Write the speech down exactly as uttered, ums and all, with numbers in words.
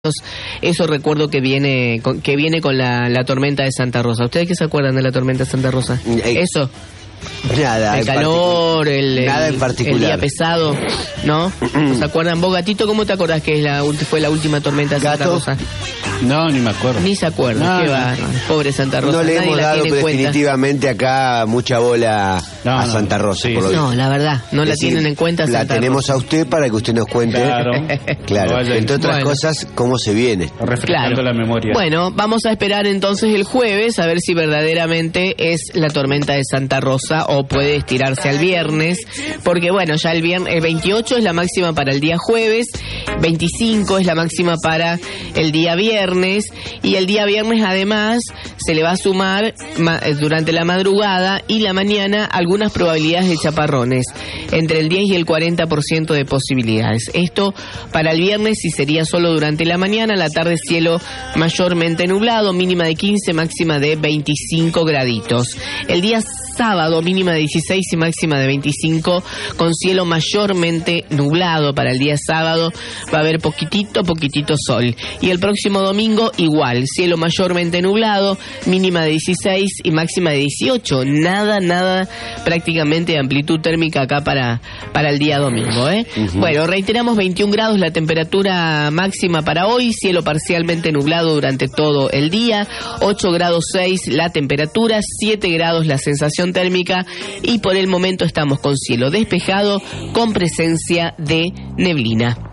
Eso recuerdo que viene con, que viene con la, la tormenta de Santa Rosa. ¿Ustedes qué se acuerdan de la tormenta de Santa Rosa? Eh, Eso. Nada. El calor, el, nada el, en particular. el día pesado, ¿no? ¿No se acuerdan? Vos, Gatito, ¿cómo te acordás que es la, fue la última tormenta de Santa Gato. Rosa? No, ni me acuerdo. Ni se acuerda, No, qué no. bárbaro. Pobre Santa Rosa. No le Nadie hemos la dado tiene en cuenta. definitivamente acá mucha bola No, a no. Santa Rosa. Sí, por lo sí. visto. No, la verdad, no la Es decir, tienen en cuenta La Santa tenemos Rosa. a usted para que usted nos cuente, Claro. claro, Vaya. entre otras Bueno. cosas, cómo se viene. Refrescando la memoria. Bueno, vamos a esperar entonces el jueves a ver si verdaderamente es la tormenta de Santa Rosa o puede estirarse al viernes, porque bueno, ya el viernes, el veintiocho es la máxima para el día jueves, veinticinco es la máxima para el día viernes, y el día viernes además se le va a sumar ma- durante la madrugada y la mañana algunas probabilidades de chaparrones, entre el diez y el cuarenta por ciento de posibilidades. Esto para el viernes sí sería solo durante la mañana, la tarde cielo mayormente nublado, mínima de quince, máxima de veinticinco graditos. El día sábado mínima de dieciséis y máxima de veinticinco, con cielo mayormente nublado. Para el día sábado va a haber poquitito, poquitito sol. Y el próximo domingo igual, cielo mayormente nublado, mínima de dieciséis y máxima de dieciocho. Nada, nada prácticamente de amplitud térmica acá para, para el día domingo, ¿eh? Uh-huh. Bueno, reiteramos, veintiún grados la temperatura máxima para hoy, cielo parcialmente nublado durante todo el día, ocho grados seis la temperatura, siete grados la sensación térmica, y por el momento estamos con cielo despejado con presencia de neblina.